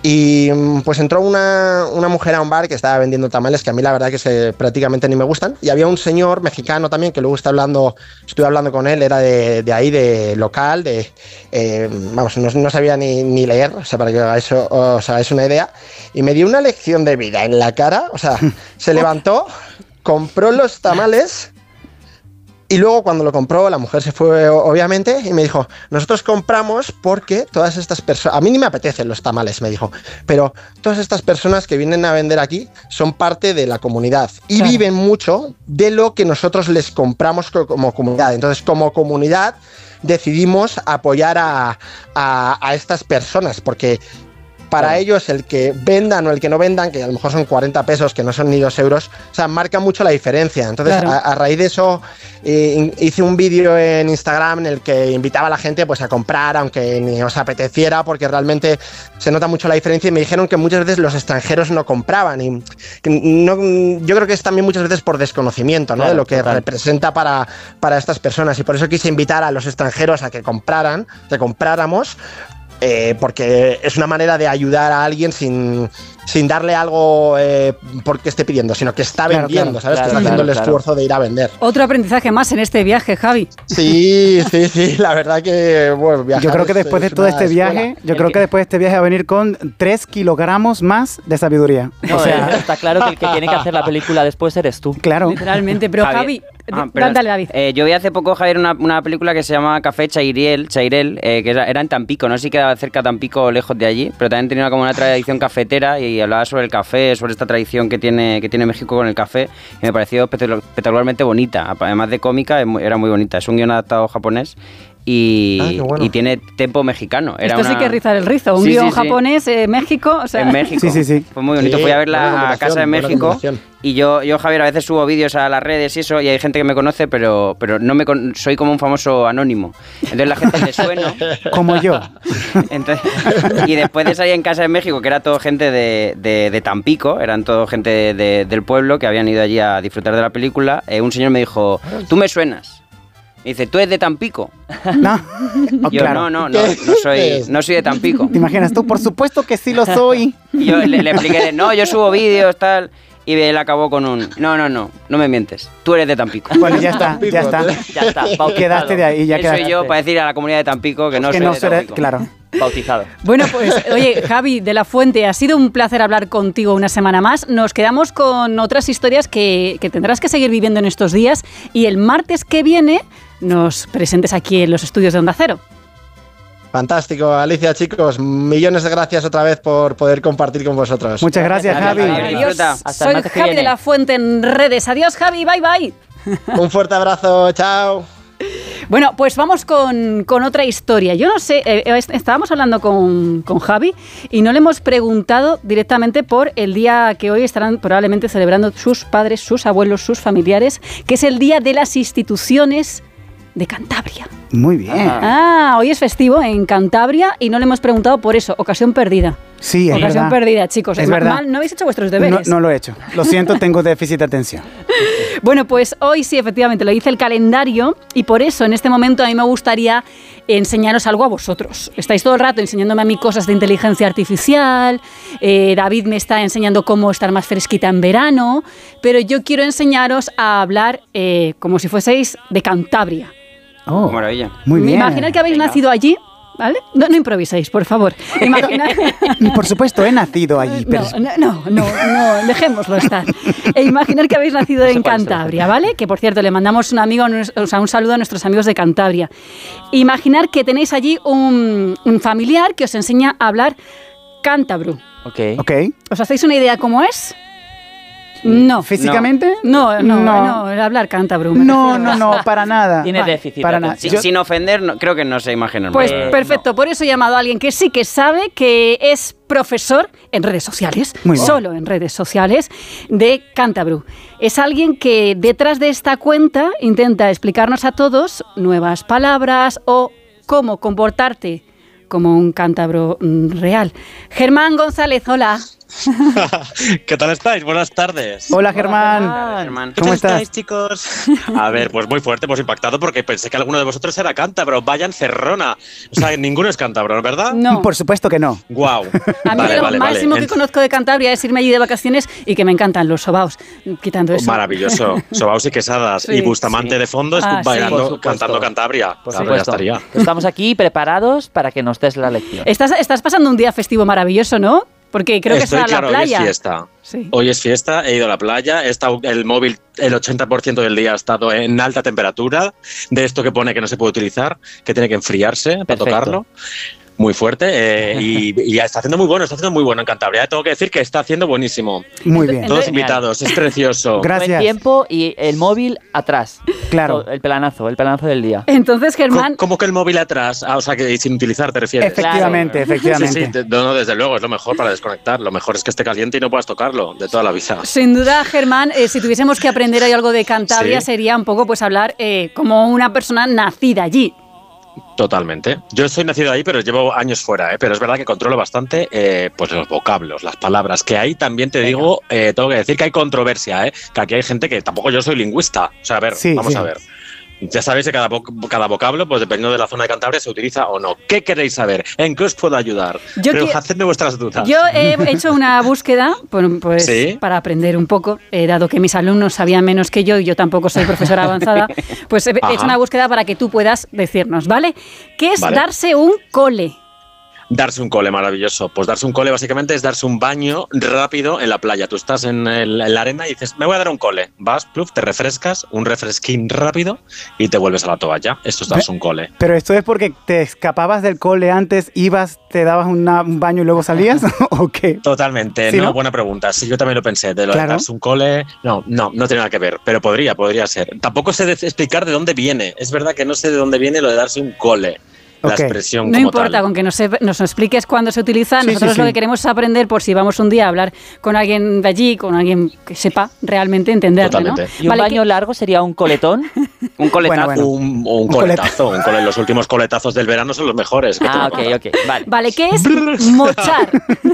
Y pues entró una mujer a un bar que estaba vendiendo tamales, que a mí la verdad que prácticamente ni me gustan. Y había un señor mexicano también, que luego estuve hablando con él, era de ahí, de local, vamos, no sabía ni leer, o sea, para que os hagáis una idea. Y me dio una lección de vida en la cara, o sea, se levantó, compró los tamales. Y luego cuando lo compró, la mujer se fue obviamente y me dijo, nosotros compramos porque todas estas personas, a mí ni me apetecen los tamales, me dijo, pero todas estas personas que vienen a vender aquí son parte de la comunidad y claro, viven mucho de lo que nosotros les compramos como comunidad. Entonces, como comunidad decidimos apoyar a estas personas porque para ellos el que vendan o el que no vendan, que a lo mejor son 40 pesos, que no son ni 2 euros, o sea, marca mucho la diferencia. Entonces, claro, a raíz de eso, hice un vídeo en Instagram en el que invitaba a la gente pues a comprar, aunque ni os apeteciera, porque realmente se nota mucho la diferencia. Y me dijeron que muchas veces los extranjeros no compraban. Y yo creo que es también muchas veces por desconocimiento, ¿no? Claro, de lo que representa para estas personas. Y por eso quise invitar a los extranjeros a que compráramos, porque es una manera de ayudar a alguien sin darle algo porque esté pidiendo, sino que está vendiendo, ¿sabes? Que está haciendo el esfuerzo de ir a vender. Otro aprendizaje más en este viaje, Javi. Sí, la verdad que, bueno, yo creo que después de todo este viaje, va a venir con 3 kilogramos más de sabiduría. No, o sea, está claro que el que tiene que hacer la película después eres tú. Claro. Literalmente, pero Javi, dale, David. Yo vi hace poco, Javier, una película que se llama Café Chairel, que era en Tampico, no sé si quedaba cerca de Tampico o lejos de allí, pero también tenía como una tradición cafetera y hablaba sobre el café, sobre esta tradición que tiene México con el café, y me pareció espectacularmente bonita, además de cómica, era muy bonita. Es un guion adaptado japonés y, bueno, y tiene tempo mexicano. Esto sí que es rizar el rizo, un guion japonés, México, o sea... En México, sí. Fue muy bonito, fui a verla a casa en México. Y yo, Javier, a veces subo vídeos a las redes y eso, y hay gente que me conoce, pero no soy como un famoso anónimo. Entonces la gente le suena. Como yo. Entonces, y después de salir en casa en México, que era todo gente de Tampico, eran todo gente del pueblo que habían ido allí a disfrutar de la película, un señor me dijo, tú me suenas. Me dice, ¿tú eres de Tampico? No. Yo, claro. no soy de Tampico. ¿Te imaginas tú? Por supuesto que sí lo soy. Y yo le expliqué, no, yo subo vídeos, tal... Y él acabó con un, no me mientes, tú eres de Tampico. Bueno, ya está. Quedaste de ahí, ya quedaste. Soy yo para decir a la comunidad de Tampico que no soy de Tampico. Claro. Bautizado. Bueno, pues, oye, Javi de la Fuente, ha sido un placer hablar contigo una semana más. Nos quedamos con otras historias que tendrás que seguir viviendo en estos días y el martes que viene nos presentes aquí en los estudios de Onda Cero. Fantástico, Alicia, chicos, millones de gracias otra vez por poder compartir con vosotros. Muchas gracias, Javi. Adiós, soy Javi de la Fuente en redes. Adiós, Javi, bye. Un fuerte abrazo, chao. Bueno, pues vamos con otra historia. Yo no sé, estábamos hablando con Javi y no le hemos preguntado directamente por el día que hoy estarán probablemente celebrando sus padres, sus abuelos, sus familiares, que es el Día de las Instituciones de Cantabria. Muy bien. Hoy es festivo en Cantabria y no le hemos preguntado por eso. Ocasión perdida. Sí, es Ocasión verdad. perdida, chicos. Es verdad. ¿No habéis hecho vuestros deberes? No lo he hecho. Lo siento, tengo déficit de atención. Bueno, pues hoy sí, efectivamente, lo dice el calendario y por eso en este momento a mí me gustaría enseñaros algo a vosotros. Estáis todo el rato enseñándome a mí cosas de inteligencia artificial, David me está enseñando cómo estar más fresquita en verano, pero yo quiero enseñaros a hablar como si fueseis de Cantabria. Oh, maravilla. Muy bien. Imaginad que habéis nacido allí, ¿vale? No improviséis, por favor. Imaginad... Por supuesto, he nacido allí. Pero... No, dejémoslo estar. Imaginad que habéis nacido en Cantabria, ¿vale? Que, por cierto, le mandamos un saludo a nuestros amigos de Cantabria. Imaginad que tenéis allí un familiar que os enseña a hablar cántabro. Ok. ¿Os hacéis una idea cómo es? No. ¿Físicamente? No, hablar cántabro. No, para nada. Tiene déficit. Para nada. Sin ofender, creo que no se imaginan. Pues perfecto, por eso he llamado a alguien que sí que sabe, que es profesor en redes sociales, solo en redes sociales, de cántabro. Es alguien que detrás de esta cuenta intenta explicarnos a todos nuevas palabras o cómo comportarte como un cántabro real. Germán González, hola. ¿Qué tal estáis? Buenas tardes. Hola, Germán. Germán. ¿Cómo ¿Qué tal estás? estáis, chicos? A ver, pues muy fuerte, pues impactado porque pensé que alguno de vosotros era cántabro. Vaya encerrona. O sea, ninguno es cántabro, ¿verdad? No. Por supuesto que no. Guau. A mí lo máximo que conozco de Cantabria es irme allí de vacaciones y que me encantan los sobaos, quitando eso. Maravilloso. Sobaos y quesadas. Sí. Y Bustamante de fondo, Ah, sí. bailando, Por supuesto. cantando Cantabria. Por Claro, ya supuesto. estaría. Estamos aquí preparados para que nos des la lección. Estás pasando un día festivo maravilloso, ¿no? Porque creo que Estoy, está a la claro, playa. Hoy es fiesta. Sí. Hoy es fiesta, he ido a la playa, he estado el móvil el 80% del día ha estado en alta temperatura, de esto que pone que no se puede utilizar, que tiene que enfriarse para Perfecto. tocarlo. Muy fuerte y está haciendo muy bueno en Cantabria. Tengo que decir que está haciendo buenísimo. Muy bien. Todos Genial. invitados, es precioso. Gracias. Buen tiempo y el móvil atrás. Claro. El planazo del día. Entonces, Germán, ¿Cómo que el móvil atrás? O sea, que sin utilizar te refieres. Efectivamente, Claro. efectivamente. Sí, no, desde luego, es lo mejor para desconectar. Lo mejor es que esté caliente y no puedas tocarlo, de toda la vida. sin duda, Germán, si tuviésemos que aprender hoy algo de Cantabria, Sí. sería un poco pues hablar como una persona nacida allí. Totalmente. Yo soy nacido ahí, pero llevo años fuera, ¿eh? Pero es verdad que controlo bastante pues los vocablos, las palabras, que ahí también te digo, tengo que decir que hay controversia, ¿eh? Que aquí hay gente que tampoco yo soy lingüista. O sea, a ver, Sí, vamos sí. a ver. Ya sabéis que cada vocablo, pues dependiendo de la zona de Cantabria, se utiliza o no. ¿Qué queréis saber? ¿En qué os puedo ayudar? Pero hacedme vuestras dudas. Yo he hecho una búsqueda pues, ¿Sí? para aprender un poco, dado que mis alumnos sabían menos que yo y yo tampoco soy profesora avanzada, pues he hecho una búsqueda para que tú puedas decirnos, ¿vale? ¿Qué es Vale. darse un cole? Darse un cole, maravilloso. Pues darse un cole básicamente es darse un baño rápido en la playa. Tú estás en la arena y dices, me voy a dar un cole. Vas, pluf, te refrescas, un refresquín rápido y te vuelves a la toalla. Esto es darse un cole. Pero esto es porque te escapabas del cole antes, ibas, te dabas un baño y luego salías, ¿o qué? Totalmente, ¿Sí, no, no? buena pregunta. Sí, yo también lo pensé, de lo Claro. de darse un cole. No tiene nada que ver, pero podría ser. Tampoco sé explicar de dónde viene. Es verdad que no sé de dónde viene lo de darse un cole. La Ok. expresión No como importa, tal. con que nos expliques cuándo se utiliza. Sí, Nosotros sí, lo sí. que queremos es aprender por si vamos un día a hablar con alguien de allí, con alguien que sepa realmente entenderlo, ¿no? Totalmente. ¿Y un baño largo sería un coletón? Un coletazo. Bueno. Un coletazo. Los últimos coletazos del verano son los mejores. que te Ah, lo pongan. ok. Vale. Vale, ¿qué es mochar?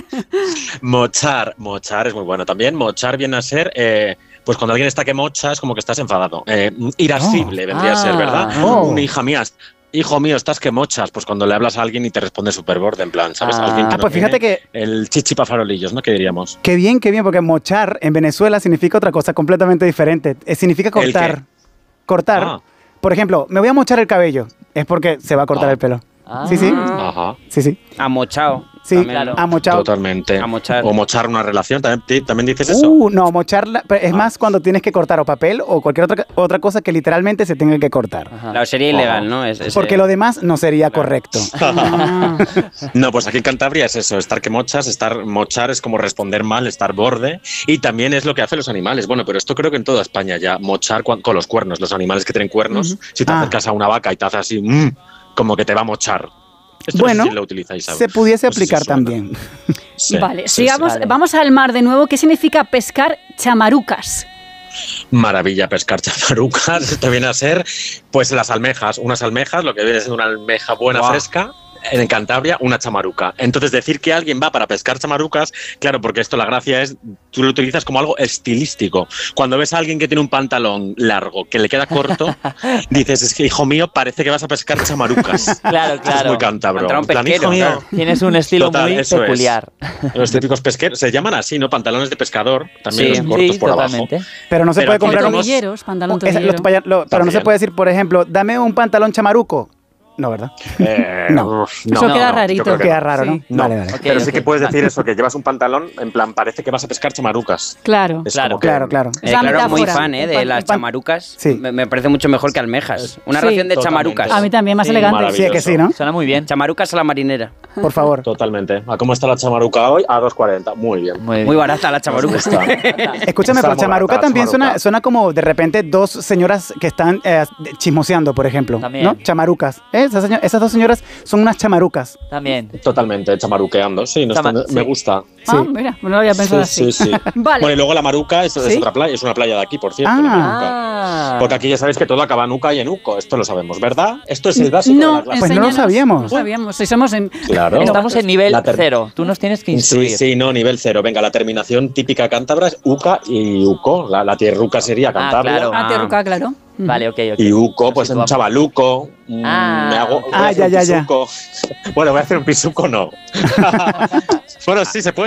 Mochar es muy bueno también. Mochar viene a ser, pues cuando alguien está que mocha es como que estás enfadado. Irascible vendría a ser, ¿verdad? Oh. Una hija mía, hijo mío, estás que mochas. Pues cuando le hablas a alguien y te responde súper borde, en plan, ¿sabes? Alguien que no pues fíjate tiene que- el chichipa farolillos, ¿no? ¿Qué diríamos? Qué bien, porque mochar en Venezuela significa otra cosa completamente diferente. Significa ¿El cortar. qué? Cortar. Ah. Por ejemplo, me voy a mochar el cabello. Es porque se va a cortar Ah. el pelo. Ah. Sí, sí. Ajá. Sí, sí. Amochao. Sí, También. claro. a mochar. Totalmente. A mochar. O mochar una relación, ¿también dices eso? No, mochar es más cuando tienes que cortar o papel o cualquier otra cosa que literalmente se tenga que cortar. Ajá. Claro, sería ilegal, ¿no? Porque lo demás no sería correcto. No, pues aquí en Cantabria es eso, estar que mochas, mochar es como responder mal, estar borde, y también es lo que hacen los animales. Bueno, pero esto creo que en toda España ya, mochar con los cuernos, los animales que tienen cuernos, si te Ah. acercas a una vaca y te hace así, como que te va a mochar. Esto Bueno, no sé si lo utilizáis, ¿sabes? se pudiese No sé si aplicar suena. también. Sí, Vale, sí, sigamos, Vale. vamos al mar de nuevo. ¿Qué significa pescar chamarucas? Maravilla pescar chamarucas. Esto viene a ser, pues, las almejas. Unas almejas, lo que viene siendo una almeja buena, Guau. fresca. En Cantabria, una chamaruca. Entonces, decir que alguien va para pescar chamarucas, claro, porque esto la gracia es, tú lo utilizas como algo estilístico. Cuando ves a alguien que tiene un pantalón largo, que le queda corto, dices, es que, hijo mío, parece que vas a pescar chamarucas. Claro, Es claro. muy cántabro. Pantalón En plan, pesquero, hijo mío, claro. Tienes un estilo Total, muy eso es. peculiar. los típicos pesqueros, se llaman así, ¿no? Pantalones de pescador, también Sí, los cortos Sí, por totalmente. abajo. Pero no se Pero puede aquí comprar tenemos- Tobilleros, pantalón Es- tobillero. pero no se También. puede decir, por ejemplo, dame un pantalón chamaruco. No, ¿verdad? No. Eso queda rarito. yo creo que Queda no. raro, ¿no? Sí. No, Vale, vale. Ok, pero sí ok. que puedes decir eso, que llevas un pantalón, en plan, parece que vas a pescar chamarucas. Claro. Es Claro, como que- Claro. Esa Claro, muy metáfora. fan de las chamarucas. Sí. Me parece mucho mejor que almejas. Una Sí. ración de Totalmente. chamarucas. A mí también, más Sí, elegante. maravilloso. Sí, que sí, ¿no? Suena muy bien. Chamarucas a la marinera. Por favor. Totalmente. ¿A cómo está la chamaruca hoy? A 2,40. Muy bien. Muy bien. Muy barata la chamaruca. Está. Escúchame, Está pero muy chamaruca barata, también chamaruca. suena como de repente dos señoras que están chismoseando, por ejemplo. También. ¿No? Chamarucas. esas dos señoras son unas chamarucas. También. Totalmente, chamaruqueando, sí, me gusta. Sí. Mira, no lo había pensado así. Sí. Vale. Bueno, y luego la Maruca es otra playa, es una playa de aquí, por cierto. La Maruca. Porque aquí ya sabéis que todo acaba en Uca y en Uco, esto lo sabemos, ¿verdad? Esto es el básico de la clase. Pues no lo sabíamos. No sabíamos, si somos en... Claro. Estamos en nivel 0, tú nos tienes que instruir. Sí, no, nivel 0. Venga, la terminación típica cántabra es Uca y Uco. La tierruca sería Cantabria. Claro. Tierruca, claro. Vale, ok. Y Uco, pues un chavaluco. Me hago. Ya. Bueno, voy a hacer un pisuco, no. Bueno, sí se puede.